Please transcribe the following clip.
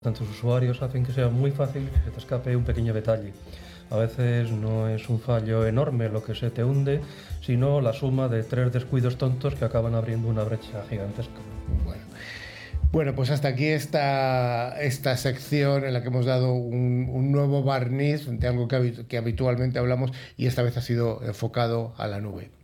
Tantos usuarios hacen que sea muy fácil que se te escape un pequeño detalle. A veces no es un fallo enorme lo que se te hunde, sino la suma de 3 descuidos tontos que acaban abriendo una brecha gigantesca. Bueno, pues hasta aquí esta sección en la que hemos dado un nuevo barniz de algo que habitualmente hablamos, y esta vez ha sido enfocado a la nube.